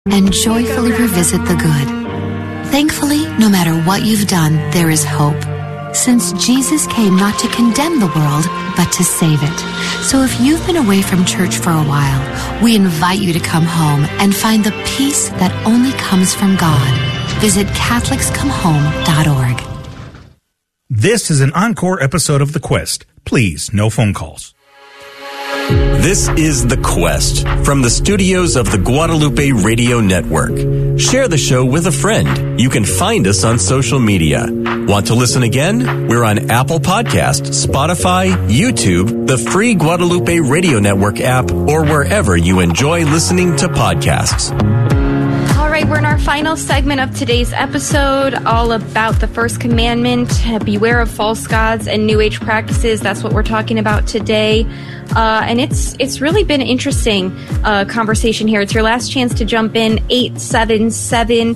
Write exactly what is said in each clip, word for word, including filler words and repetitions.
and joyfully revisit the good. Thankfully, no matter what you've done, there is hope, since Jesus came not to condemn the world, but to save it. So if you've been away from church for a while, we invite you to come home and find the peace that only comes from God. Visit Catholics Come Home dot org. This is an encore episode of The Quest. Please, no phone calls. This is The Quest from the studios of the Guadalupe Radio Network. Share the show with a friend. You can find us on social media. Want to listen again? We're on Apple Podcasts, Spotify, YouTube, the free Guadalupe Radio Network app, or wherever you enjoy listening to podcasts. All right, we're in our final segment of today's episode, all about the first commandment, beware of false gods and New Age practices. That's what we're talking about today. Uh, and it's it's really been an interesting uh, conversation here. It's your last chance to jump in. eight seven seven,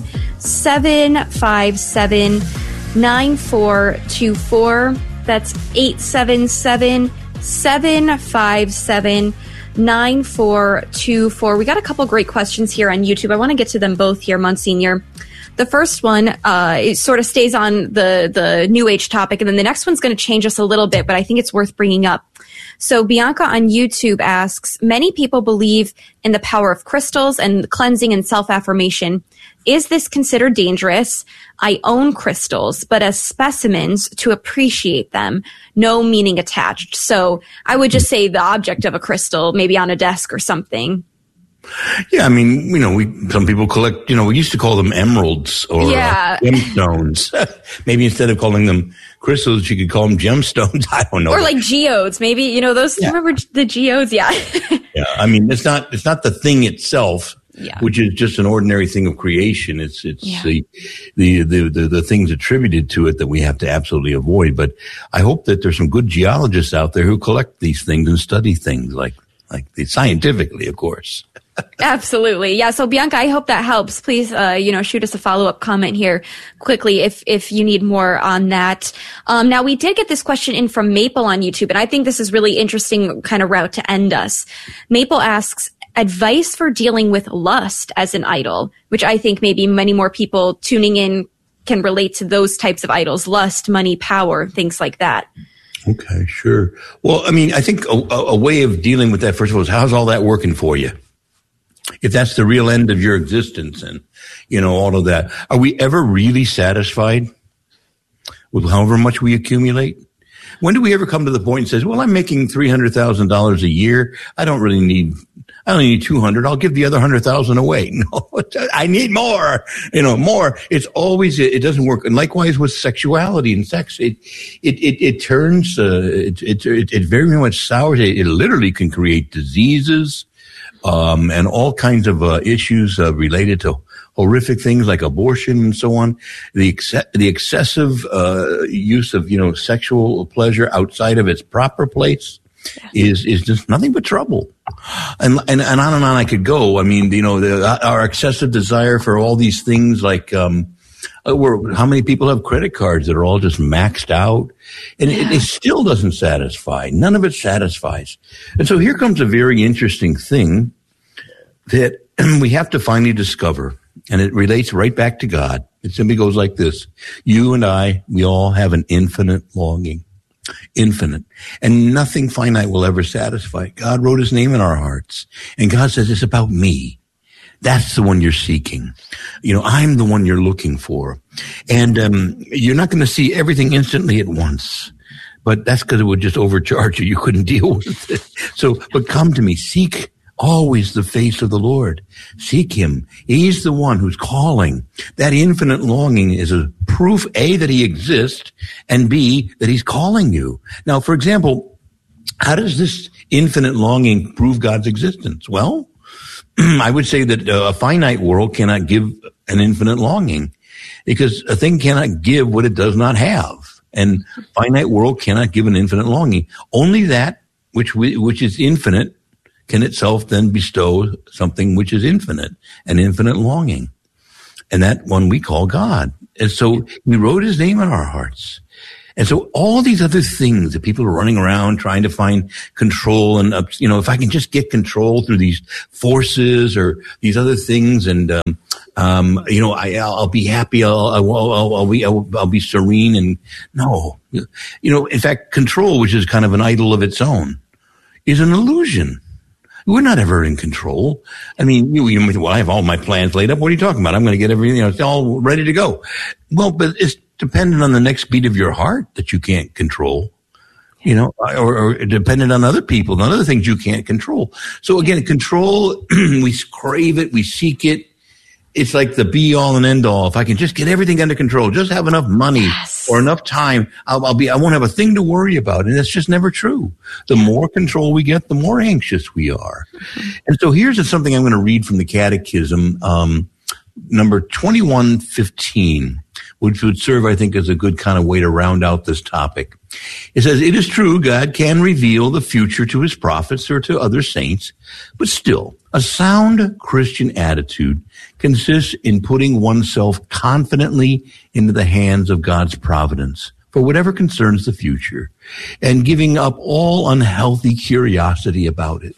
seven five seven, nine four two four. That's eight seven seven, seven five seven, nine four two four. We got a couple great questions here on YouTube. I want to get to them both here, Monsignor. The first one, uh, it sort of stays on the, the New Age topic, and then the next one's going to change us a little bit, but I think it's worth bringing up. So Bianca on YouTube asks, many people believe in the power of crystals and cleansing and self-affirmation. Is this considered dangerous? I own crystals, but as specimens to appreciate them, no meaning attached. So I would just say the object of a crystal, maybe on a desk or something. Yeah, I mean, you know, we some people collect, you know, we used to call them emeralds or yeah. uh, gemstones. Maybe instead of calling them crystals, you could call them gemstones. I don't know. Or like geodes, maybe, you know, those, yeah. Remember the geodes? Yeah. Yeah, I mean, it's not, it's not the thing itself, yeah. which is just an ordinary thing of creation. It's, it's yeah. the, the, the, the, the things attributed to it that we have to absolutely avoid. But I hope that there's some good geologists out there who collect these things and study things like, like the scientifically, of course. Absolutely. Yeah. So Bianca, I hope that helps. Please, uh, you know, shoot us a follow-up comment here quickly if, if you need more on that. Um, now we did get this question in from Maple on YouTube, and I think this is really interesting kind of route to end us. Maple asks, advice for dealing with lust as an idol, which I think maybe many more people tuning in can relate to those types of idols, lust, money, power, things like that. Okay, sure. Well, I mean, I think a, a way of dealing with that, first of all, is how's all that working for you? If that's the real end of your existence and, you know, all of that, are we ever really satisfied with however much we accumulate? When do we ever come to the point and says, well, I'm making three hundred thousand dollars a year. I don't really need, I only need two hundred. I'll give the other one hundred thousand away. No, I need more, you know, more. It's always, it doesn't work. And likewise with sexuality and sex, it, it, it, it turns, uh, it, it, it, it very much sours. It, it literally can create diseases. Um, and all kinds of, uh, issues, uh, related to horrific things like abortion and so on. The ex- the excessive, uh, use of, you know, sexual pleasure outside of its proper place is, is just nothing but trouble. And, and, and on and on I could go. I mean, you know, the, our excessive desire for all these things like, um, We're, how many people have credit cards that are all just maxed out? And yeah. it, it still doesn't satisfy. None of it satisfies. And so here comes a very interesting thing that we have to finally discover. And it relates right back to God. It simply goes like this. You and I, we all have an infinite longing. Infinite. And nothing finite will ever satisfy. God wrote his name in our hearts. And God says, it's about me. That's the one you're seeking. You know, I'm the one you're looking for. And um you're not going to see everything instantly at once. But that's because it would just overcharge you. You couldn't deal with it. So, but come to me. Seek always the face of the Lord. Seek him. He's the one who's calling. That infinite longing is a proof, A, that he exists, and B, that he's calling you. Now, for example, how does this infinite longing prove God's existence? Well, I would say that a finite world cannot give an infinite longing because a thing cannot give what it does not have. And finite world cannot give an infinite longing. Only that which we, which is infinite can itself then bestow something which is infinite, an infinite longing. And that one we call God. And so he wrote his name in our hearts. And so all these other things that people are running around trying to find control and, uh, you know, if I can just get control through these forces or these other things and, um, um, you know, I, I'll, I'll be happy. I'll, I'll, I'll, I'll be, I'll, I'll be serene. And no, you know, in fact, control, which is kind of an idol of its own, is an illusion. We're not ever in control. I mean, you, you, well, I have all my plans laid up. What are you talking about? I'm going to get everything, you know, it's all ready to go. Well, but it's dependent on the next beat of your heart that you can't control, you know, or, or dependent on other people and other things you can't control. So again, control, we crave it, we seek it. It's like the be all and end all. If I can just get everything under control, just have enough money yes. or enough time, I'll, I'll be, I won't have a thing to worry about. And that's just never true. The more control we get, the more anxious we are. Mm-hmm. And so here's something I'm going to read from the Catechism, um, number twenty-one fifteen, which would serve, I think, as a good kind of way to round out this topic. It says, it is true God can reveal the future to his prophets or to other saints, but still, a sound Christian attitude consists in putting oneself confidently into the hands of God's providence for whatever concerns the future and giving up all unhealthy curiosity about it.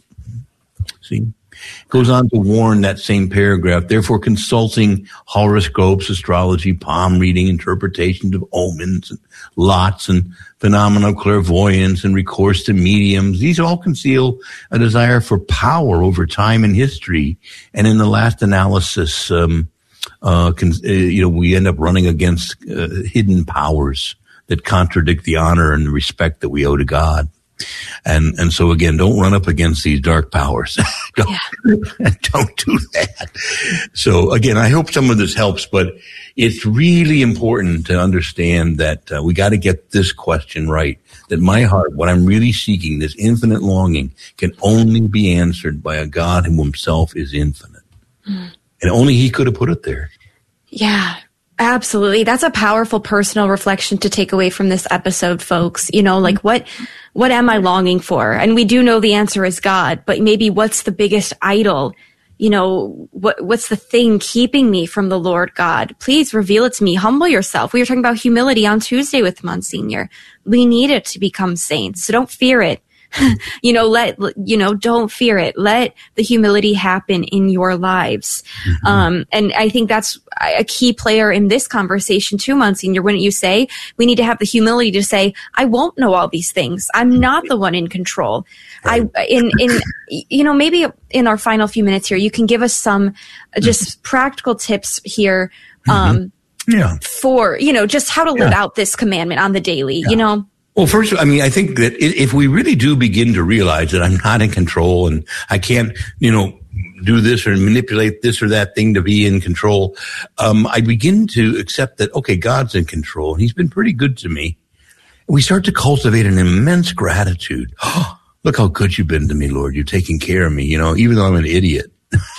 See? Goes on to warn that same paragraph, therefore consulting horoscopes, astrology, palm reading, interpretations of omens, and lots, and phenomena of clairvoyance, and recourse to mediums. These all conceal a desire for power over time and history. And in the last analysis, um, uh, con- uh, you know, we end up running against uh, hidden powers that contradict the honor and the respect that we owe to God. And, and so again, don't run up against these dark powers. don't, yeah. don't do that. So again, I hope some of this helps, but it's really important to understand that uh, we got to get this question right, that my heart, what I'm really seeking, this infinite longing, can only be answered by a God who himself is infinite. Mm. And only he could have put it there. Yeah. Absolutely. That's a powerful personal reflection to take away from this episode, folks. You know, like what, what am I longing for? And we do know the answer is God, but maybe what's the biggest idol? You know, what, what's the thing keeping me from the Lord God? Please reveal it to me. Humble yourself. We were talking about humility on Tuesday with Monsignor. We need it to become saints. So don't fear it. you know, let, you know, don't fear it. Let the humility happen in your lives. Mm-hmm. Um, and I think that's a key player in this conversation too, Monsignor. Wouldn't you say we need to have the humility to say, I won't know all these things. I'm not the one in control. I, in, in, you know, maybe in our final few minutes here, you can give us some just practical tips here, um, mm-hmm. yeah. for, you know, just how to live yeah. out this commandment on the daily, yeah. you know? Well, first, I mean, I think that if we really do begin to realize that I'm not in control and I can't, you know, do this or manipulate this or that thing to be in control, um, I begin to accept that, okay, God's in control and he's been pretty good to me. We start to cultivate an immense gratitude. Oh, look how good you've been to me, Lord. You're taking care of me, you know, even though I'm an idiot.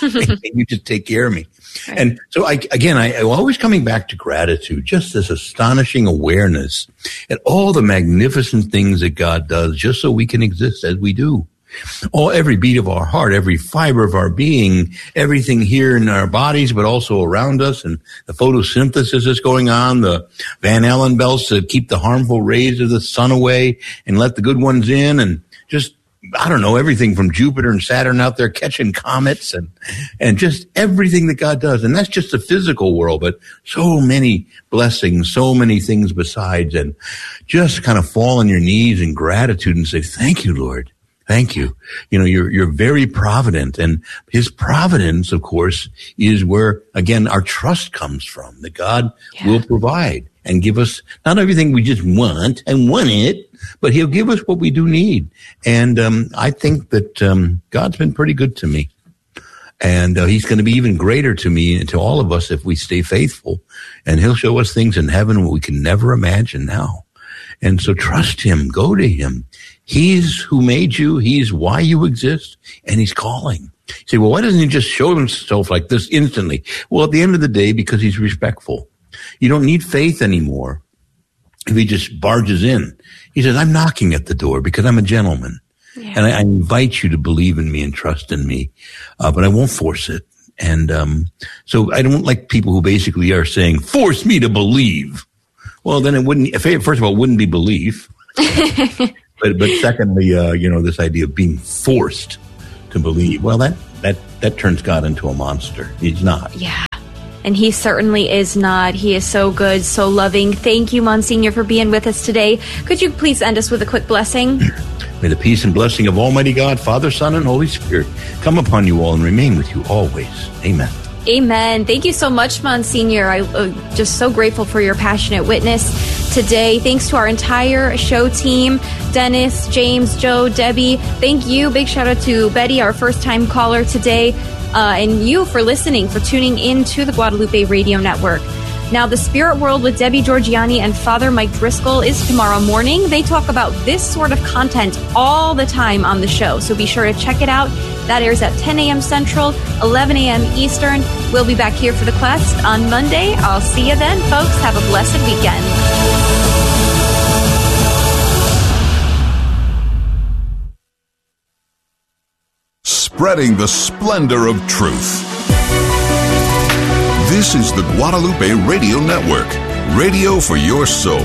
You just take care of me. Right. And so I, again, I, I'm always coming back to gratitude, just this astonishing awareness at all the magnificent things that God does just so we can exist as we do. All, every beat of our heart, every fiber of our being, everything here in our bodies, but also around us, and the photosynthesis that's going on, the Van Allen belts that keep the harmful rays of the sun away and let the good ones in, and just I don't know, everything from Jupiter and Saturn out there catching comets and, and just everything that God does. And that's just the physical world, but so many blessings, so many things besides. And just kind of fall on your knees in gratitude and say, thank you, Lord. Thank you. You know, you're, you're very provident, and his providence, of course, is where, again, our trust comes from, that God yeah. will provide and give us not everything we just want and want it, but he'll give us what we do need. And, um, I think that, um, God's been pretty good to me, and, uh, he's going to be even greater to me and to all of us if we stay faithful, and he'll show us things in heaven we can never imagine now. And so trust him, go to him. He's who made you. He's why you exist, and he's calling. You say, well, why doesn't he just show himself like this instantly? Well, at the end of the day, because he's respectful. You don't need faith anymore if he just barges in. He says, I'm knocking at the door because I'm a gentleman. Yeah. And I, I invite you to believe in me and trust in me, uh, but I won't force it. And um so I don't like people who basically are saying, force me to believe. Well, then it wouldn't, first of all, it wouldn't be belief. but, but secondly, uh, you know, this idea of being forced to believe, well, that, that, that turns God into a monster. He's not. Yeah. And he certainly is not. He is so good, so loving. Thank you, Monsignor, for being with us today. Could you please end us with a quick blessing? May the peace and blessing of Almighty God, Father, Son, and Holy Spirit come upon you all and remain with you always. Amen. Amen. Thank you so much, Monsignor. I'm uh, just so grateful for your passionate witness today. Thanks to our entire show team, Dennis, James, Joe, Debbie. Thank you. Big shout out to Betty, our first-time caller today, uh, and you for listening, for tuning in to the Guadalupe Radio Network. Now, The Spirit World with Debbie Georgiani and Father Mike Driscoll is tomorrow morning. They talk about this sort of content all the time on the show, so be sure to check it out. That airs at ten a.m. Central, eleven a.m. Eastern. We'll be back here for The Quest on Monday. I'll see you then, folks. Have a blessed weekend. Spreading the splendor of truth. This is the Guadalupe Radio Network, radio for your soul.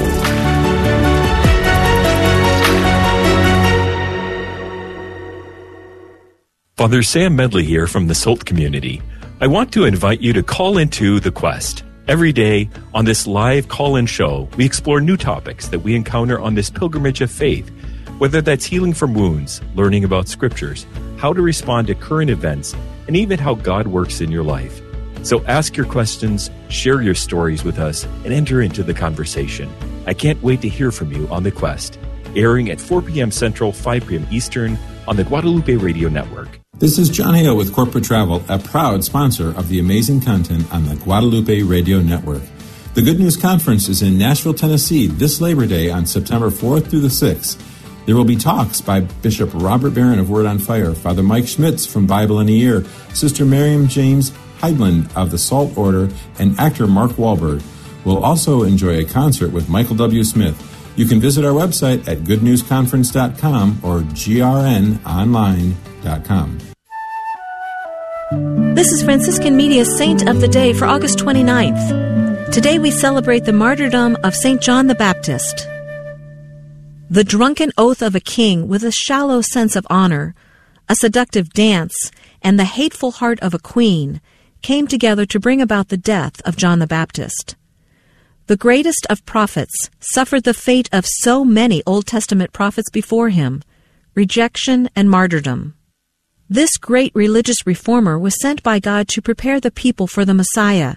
Father Sam Medley here from the Salt community. I want to invite you to call into The Quest. Every day on this live call-in show, we explore new topics that we encounter on this pilgrimage of faith, whether that's healing from wounds, learning about scriptures, how to respond to current events, and even how God works in your life. So ask your questions, share your stories with us, and enter into the conversation. I can't wait to hear from you on The Quest, airing at four p.m. Central, five p.m. Eastern on the Guadalupe Radio Network. This is John Hale with Corporate Travel, a proud sponsor of the amazing content on the Guadalupe Radio Network. The Good News Conference is in Nashville, Tennessee this Labor Day on September fourth through the sixth. There will be talks by Bishop Robert Barron of Word on Fire, Father Mike Schmitz from Bible in a Year, Sister Miriam James Heidland of the Salt Order, and actor Mark Wahlberg. We'll also enjoy a concert with Michael W. Smith. You can visit our website at good news conference dot com or g r n online dot com. This is Franciscan Media's Saint of the Day for August twenty-ninth. Today we celebrate the martyrdom of Saint John the Baptist. The drunken oath of a king with a shallow sense of honor, a seductive dance, and the hateful heart of a queen came together to bring about the death of John the Baptist. The greatest of prophets suffered the fate of so many Old Testament prophets before him, rejection and martyrdom. This great religious reformer was sent by God to prepare the people for the Messiah.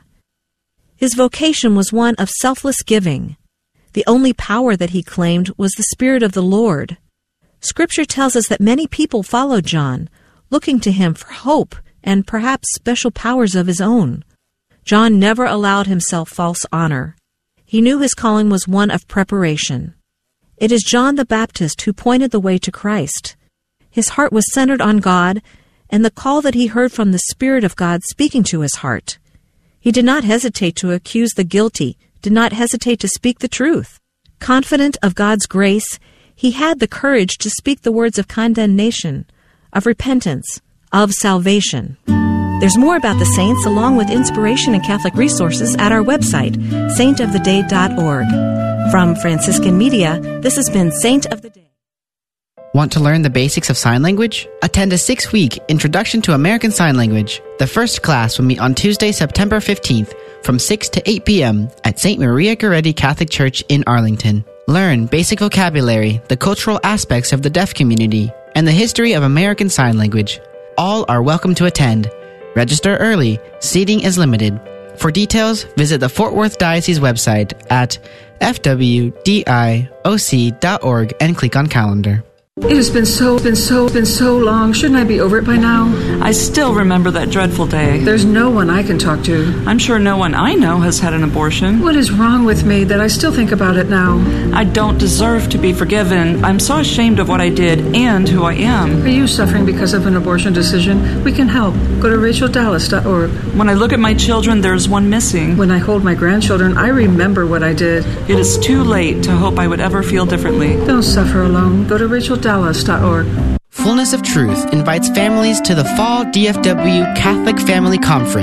His vocation was one of selfless giving. The only power that he claimed was the Spirit of the Lord. Scripture tells us that many people followed John, looking to him for hope and perhaps special powers of his own. John never allowed himself false honor. He knew his calling was one of preparation. It is John the Baptist who pointed the way to Christ. His heart was centered on God and the call that he heard from the Spirit of God speaking to his heart. He did not hesitate to accuse the guilty, did not hesitate to speak the truth. Confident of God's grace, he had the courage to speak the words of condemnation, of repentance, of salvation. There's more about the saints along with inspiration and Catholic resources at our website, saint of the day dot org. From Franciscan Media, this has been Saint of the Day. Want to learn the basics of sign language? Attend a six-week Introduction to American Sign Language. The first class will meet on Tuesday, September fifteenth from six to eight p.m. at Saint Maria Goretti Catholic Church in Arlington. Learn basic vocabulary, the cultural aspects of the deaf community, and the history of American Sign Language. All are welcome to attend. Register early. Seating is limited. For details, visit the Fort Worth Diocese website at f w d i o c dot org and click on calendar. It has been so, been so, been so long. Shouldn't I be over it by now? I still remember that dreadful day. There's no one I can talk to. I'm sure no one I know has had an abortion. What is wrong with me that I still think about it now? I don't deserve to be forgiven. I'm so ashamed of what I did and who I am. Are you suffering because of an abortion decision? We can help. Go to rachel dallas dot org. When I look at my children, there's one missing. When I hold my grandchildren, I remember what I did. It is too late to hope I would ever feel differently. Don't suffer alone. Go to rachel dallas dot org. Fullness of Truth invites families to the Fall D F W Catholic Family Conference,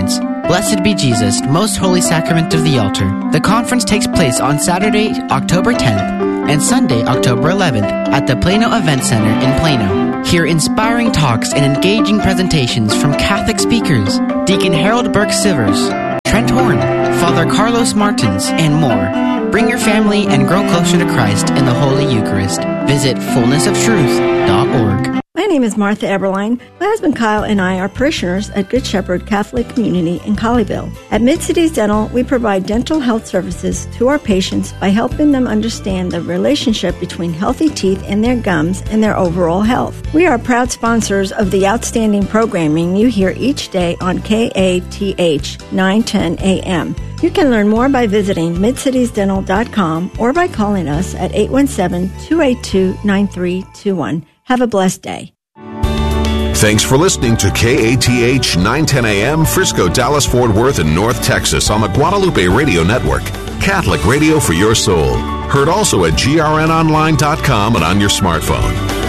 Blessed be Jesus, Most Holy Sacrament of the Altar. The conference takes place on Saturday, October tenth, and Sunday, October eleventh, at the Plano Event Center in Plano. Hear inspiring talks and engaging presentations from Catholic speakers, Deacon Harold Burke-Sivers, Trent Horn, Father Carlos Martins, and more. Bring your family and grow closer to Christ in the Holy Eucharist. Visit fullness of truth dot org. My name is Martha Eberlein. My husband Kyle and I are parishioners at Good Shepherd Catholic Community in Colleyville. At Mid-Cities Dental, we provide dental health services to our patients by helping them understand the relationship between healthy teeth and their gums and their overall health. We are proud sponsors of the outstanding programming you hear each day on K A T H nine ten A M. You can learn more by visiting mid cities dental dot com or by calling us at eight one seven, two eight two, nine three two one. Have a blessed day. Thanks for listening to K A T H nine ten A M, Frisco, Dallas, Fort Worth, and North Texas on the Guadalupe Radio Network. Catholic radio for your soul. Heard also at G R N online dot com and on your smartphone.